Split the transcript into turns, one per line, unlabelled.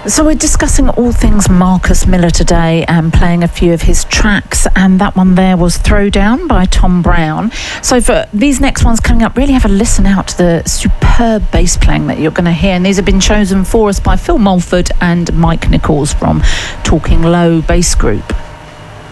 So we're discussing all things Marcus Miller today and playing a few of his tracks, and that one there was Throwdown by Tom Brown. So for these next ones coming up, really have a listen out to the superb bass playing that you're going to hear, and these have been chosen for us by Phil Mulford and Mike Nichols from Talking Low Bass Group.